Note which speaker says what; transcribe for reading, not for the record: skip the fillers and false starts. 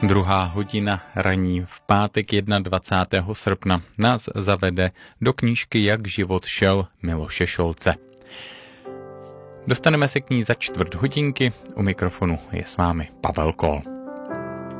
Speaker 1: Druhá hodina raní v pátek 21. srpna nás zavede do knížky Jak život šel Miloše Šolce. Dostaneme se k ní za čtvrt hodinky, u mikrofonu je s vámi Pavel Kol.